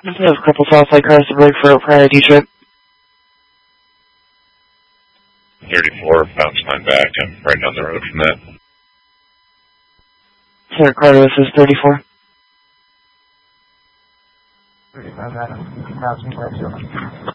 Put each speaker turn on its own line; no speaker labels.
I have a couple Southside cars to break for a prior Detroit.
34, bounce line back. I'm right down the road from that.
Center Carter, this is 34.
35, Adam. Bouncing back to